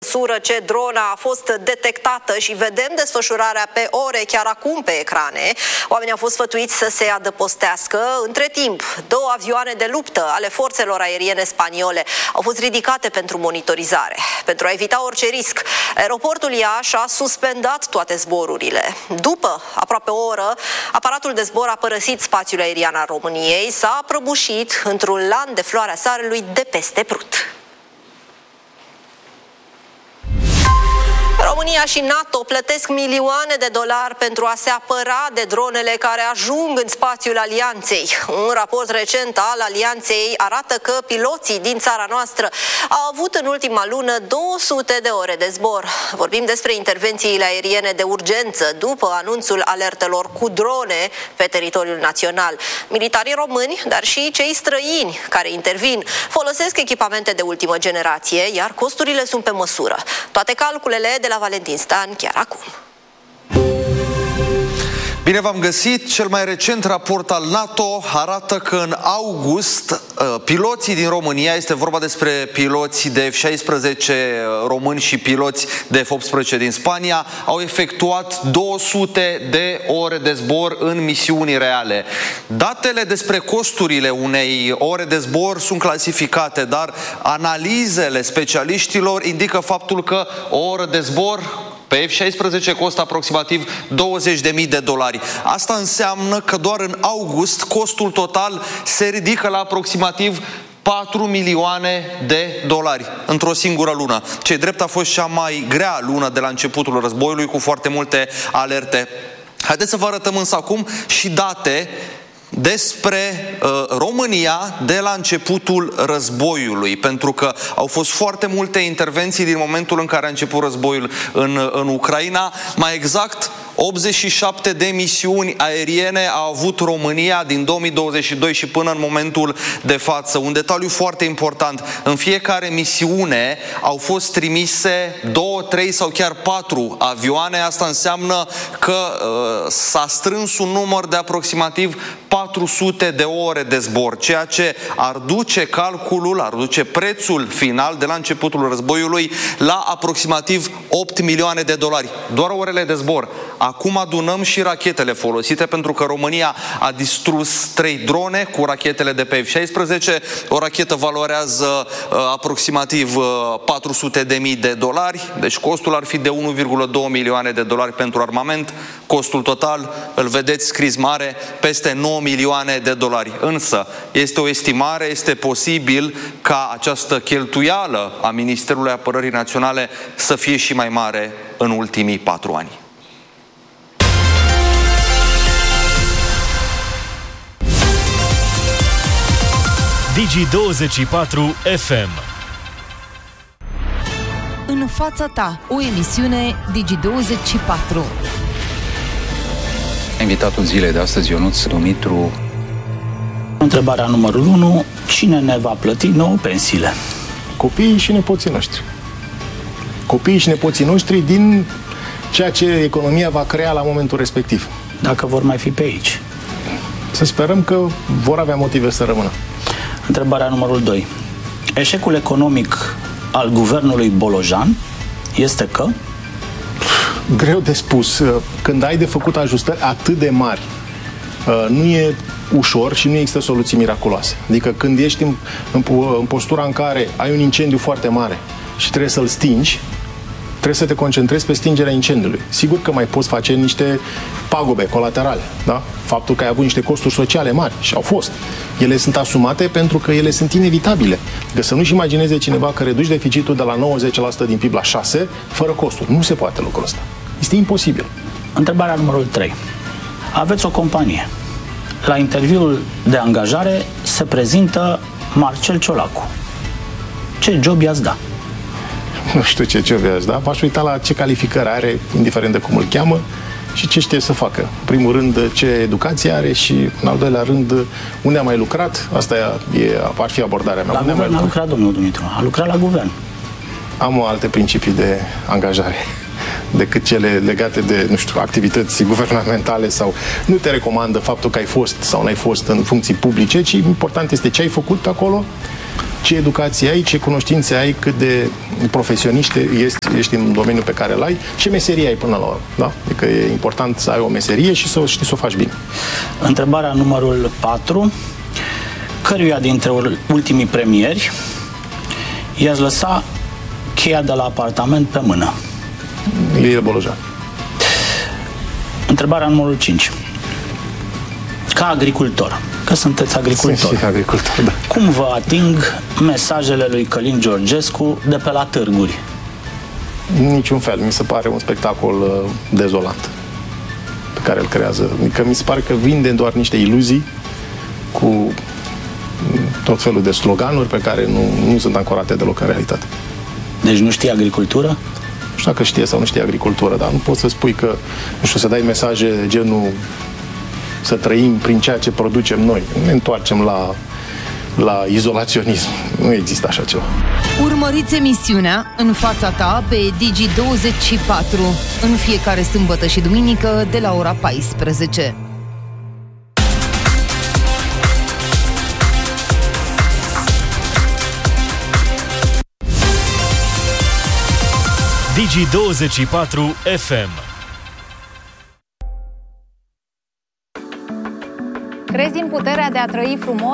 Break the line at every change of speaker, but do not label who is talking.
măsură ce drona a fost detectată și vedem desfășurarea pe ore chiar acum pe ecrane. Oamenii au fost sfătuiți să se adăpostească. Între timp, 2 avioane de luptă ale forțelor aeriene spaniole au fost ridicate pentru monitorizare. Pentru a evita orice risc, aeroportul Iași a suspendat toate zborurile. După aproape o oră, aparatul de zbor a părăsit spațiul aerian al României, s-a prăbușit într-un lan de floarea Sarelui de peste Prut. România și NATO plătesc milioane de dolari pentru a se apăra de dronele care ajung în spațiul alianței. Un raport recent al alianței arată că piloții din țara noastră au avut în ultima lună 200 de ore de zbor. Vorbim despre intervențiile aeriene de urgență după anunțul alertelor cu drone pe teritoriul național. Militarii români, dar și cei străini care intervin, folosesc echipamente de ultimă generație, iar costurile sunt pe măsură. Toate calculele de la Valentin Stan chiar acum.
Bine v-am găsit! Cel mai recent raport al NATO arată că în august piloții din România, este vorba despre piloți de F-16 români și piloți de F-18 din Spania, au efectuat 200 de ore de zbor în misiuni reale. Datele despre costurile unei ore de zbor sunt clasificate, dar analizele specialiștilor indică faptul că o oră de zbor pe F-16 costă aproximativ 20.000 de dolari. Asta înseamnă că doar în august costul total se ridică la aproximativ 4 milioane de dolari într-o singură lună. Ce drept a fost cea mai grea lună de la începutul războiului, cu foarte multe alerte. Haideți să vă arătăm însă acum și date despre România de la începutul războiului, pentru că au fost foarte multe intervenții din momentul în care a început războiul în Ucraina. Mai exact, 87 de misiuni aeriene a avut România din 2022 și până în momentul de față. Un detaliu foarte important: în fiecare misiune au fost trimise 2, 3 sau chiar 4 avioane. Asta înseamnă că s-a strâns un număr de aproximativ 400 de ore de zbor, ceea ce ar duce calculul, ar duce prețul final de la începutul războiului la aproximativ 8 milioane de dolari. Doar orele de zbor. Acum adunăm și rachetele folosite, pentru că România a distrus 3 drone cu rachetele de pe F-16. O rachetă valorează aproximativ 400.000 de dolari, deci costul ar fi de 1,2 milioane de dolari pentru armament. Costul total, îl vedeți scris mare, peste 9 milioane de dolari. Însă, este o estimare, este posibil ca această cheltuială a Ministerului Apărării Naționale să fie și mai mare în ultimii 4 ani.
Digi24 FM.
În fața ta, o emisiune Digi24.
Invitatul zilei de astăzi, Ionuț Dumitru.
Întrebarea numărul 1: cine ne va plăti nouă pensiile?
Copiii și nepoții noștri. Copiii și nepoții noștri din ceea ce economia va crea la momentul respectiv.
Dacă vor mai fi pe aici.
Să sperăm că vor avea motive să rămână.
Întrebarea numărul 2. Eșecul economic al guvernului Bolojan este că?
Greu de spus. Când ai de făcut ajustări atât de mari, nu e ușor și nu există soluții miraculoase. Adică când ești în postura în care ai un incendiu foarte mare și trebuie să-l stingi, trebuie să te concentrezi pe stingerea incendiului. Sigur că mai poți face niște pagube colaterale, da? Faptul că ai avut niște costuri sociale mari, și au fost. Ele sunt asumate pentru că ele sunt inevitabile. Deci să nu-și imagineze cineva că reduci deficitul de la 90% din PIB la 6% fără costuri. Nu se poate lucrul ăsta. Este imposibil.
Întrebarea numărul 3. Aveți o companie. La interviul de angajare se prezintă Marcel Ciolacu. Ce job i-ați da?
Nu știu ce job i-ați da. V-aș uita la ce calificări are, indiferent de cum îl cheamă, și ce știe să facă. În primul rând, ce educație are și, în al doilea rând, unde a mai lucrat. Asta ar fi abordarea mea.
La guvern a lucrat, domnul Dumitru. A lucrat la guvern.
Am alte principii de angajare decât cele legate de, nu știu, activități guvernamentale sau nu te recomandă faptul că ai fost sau n-ai fost în funcții publice, ci important este ce ai făcut pe acolo, ce educație ai, ce cunoștințe ai, cât de profesionist ești în domeniul pe care îl ai, ce meserie ai până la urmă. Da? Adică e important să ai o meserie și să știi să o faci bine.
Întrebarea numărul 4. Căruia dintre ultimii premieri i-ați lăsa cheia de la apartament pe mână?
Lilie Bolojan.
Întrebarea numărul 5. Ca agricultor, că sunteți agricultor.
Sunt și agricultor, da.
Cum vă ating mesajele lui Călin Georgescu de pe la târguri?
Niciun fel. Mi se pare un spectacol dezolant pe care îl creează. Adică mi se pare că vinde doar niște iluzii cu tot felul de sloganuri pe care nu sunt ancorate deloc în realitate.
Deci nu știe agricultură?
Nu știu dacă știe sau nu știe agricultură, dar nu poți să spui că, nu știu, să dai mesaje genul să trăim prin ceea ce producem noi. Ne întoarcem la izolaționism. Nu există așa ceva.
Urmăriți emisiunea În fața ta pe Digi24 în fiecare sâmbătă și duminică de la ora 14.
Digi24 FM.
Crezi în puterea de a trăi frumos?